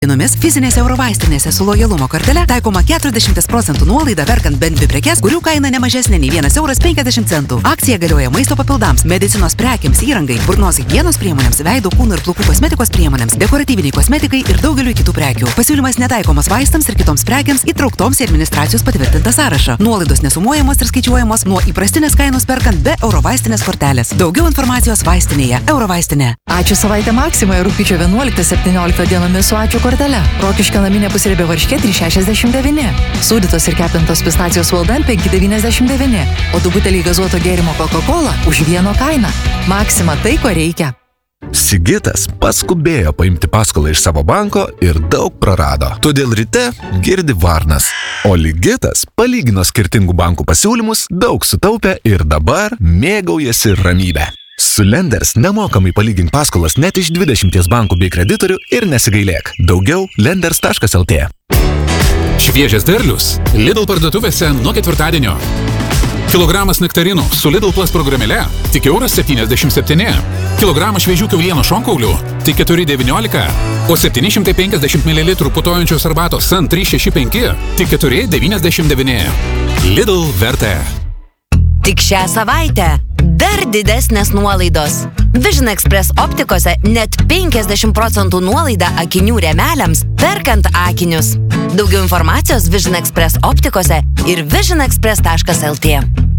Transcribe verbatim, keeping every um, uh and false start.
Dienomis fizinėse Eurovaistinėse su lojalumo kortele taikoma keturiasdešimt procentų nuolaida perkant bent dvi prekes, kurių kaina ne mažesnė nei vienas euras penkiasdešimt centų. Akcija galioja maisto papildams, medicinos prekiams, įrangai, burnos higienos priemonėms, veido, kūno ir plaukų kosmetikos priemonėms, dekoratyviniai kosmetikai ir daugeliu kitų prekių. Pasiūlymas netaikomas vaistams ir kitoms prekiams įtrauktoms į administracijos patvirtintą sąrašą. Nuolaidos nesumuojamos ir skaičiuojamos nuo įprastinės kainos perkant be Eurovaistinės kortelės. Daugiau informacijos vaistinėje Eurovaistinė. Ačiū savaitę Maksimoje rugpjūčio vienuoliktą septynioliktą dienomis su ačiū kortelė. Rokiškio naminė pusriebė varškė trys šešiasdešimt devyni. Sūdytos ir kepintos pistacijos valdan penki devyniasdešimt devyni. O du buteliai gazuoto gėrimo Coca-Cola už vieno kainą. Maksima tai, ko reikia. Sigitas paskubėjo paimti paskolą iš savo banko ir daug prarado. Todėl ryte girdi varnas. O Ligitas palygino skirtingų bankų pasiūlymus, daug sutaupė ir dabar mėgaujasi ramybę. Su Lenders nemokamai palygink paskolas net iš dvidešimties bankų bei kreditorių ir nesigailėk. Daugiau lenders taškas el tė. Šviežias derlius Lidl parduotuvėse nuo ketvirtadienio. Kilogramas nektarinų su Lidl Plus programėle tik euras septyniasdešimt septyni. Kilogramas šviežių kiaulieno šonkaulių tik keturi devyniolika. O septyni šimtai penkiasdešimt mililitrų putojančios arbatos Sun trys šeši penki tik keturi devyniasdešimt devyni. Lidl vertė. Tik šią savaitę dar didesnės nuolaidos. Vision Express optikose net penkiasdešimt procentų nuolaida akinių rėmeliams perkant akinius. Daugiau informacijos Vision Express optikose ir vision express taškas el tė.